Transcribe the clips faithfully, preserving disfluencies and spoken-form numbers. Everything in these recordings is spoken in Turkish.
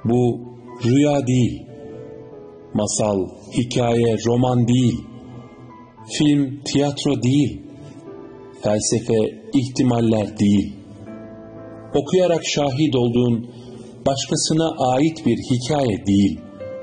Bu rüya değil, masal, hikaye, roman değil, film, tiyatro değil, felsefe, ihtimaller değil. Okuyarak şahit olduğun başkasına ait bir hikaye değil.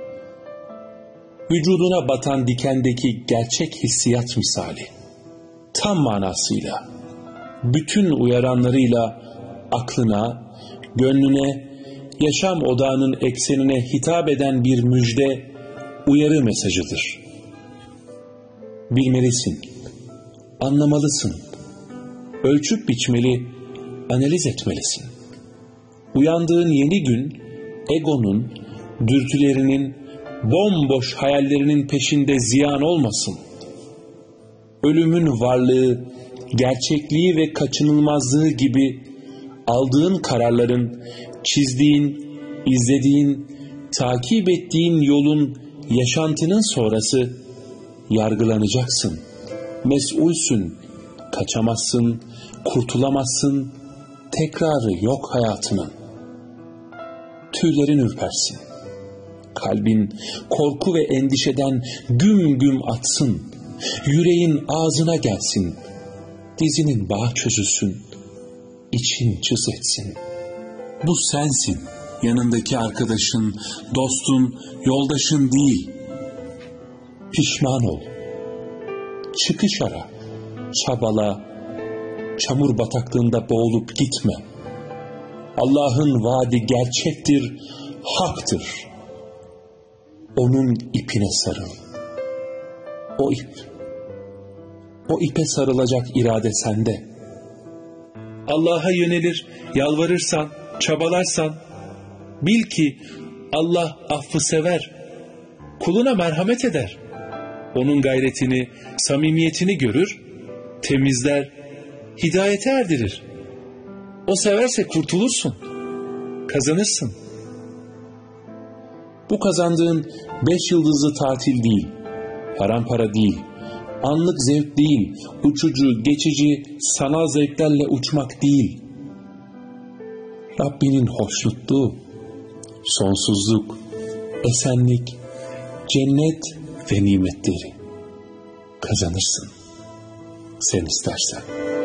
Vücuduna batan dikendeki gerçek hissiyat misali. Tam manasıyla, bütün uyaranlarıyla aklına, gönlüne, yaşam odağının eksenine hitap eden bir müjde, uyarı mesajıdır. Bilmelisin, anlamalısın, ölçüp biçmeli, analiz etmelisin. Uyandığın yeni gün, egonun, dürtülerinin, bomboş hayallerinin peşinde ziyan olmasın. Ölümün varlığı, gerçekliği ve kaçınılmazlığı gibi aldığın kararların, çizdiğin, izlediğin, takip ettiğin yolun, yaşantının sonrası yargılanacaksın. Mesulsün, kaçamazsın, kurtulamazsın, tekrarı yok hayatının. Tüylerin ürpersin. Kalbin korku ve endişeden güm güm atsın. Yüreğin ağzına gelsin. Dizinin bağı çözülsün. İçin cız etsin. Bu sensin. Yanındaki arkadaşın, dostun, yoldaşın değil. Pişman ol. Çıkış ara. Çabala. Çamur bataklığında boğulup gitme. Allah'ın vaadi gerçektir, haktır. Onun ipine sarıl. O ip, o ipe sarılacak irade sende. Allah'a yönelir, yalvarırsan, çabalarsan, bil ki Allah affı sever, kuluna merhamet eder. Onun gayretini, samimiyetini görür, temizler, hidayete erdirir. O severse kurtulursun, kazanırsın. Bu kazandığın beş yıldızlı tatil değil, parampara değil, anlık zevk değil, uçucu, geçici, sanal zevklerle uçmak değil. Rabbinin hoşnutluğu, sonsuzluk, esenlik, cennet ve nimetleri. Kazanırsın, sen istersen.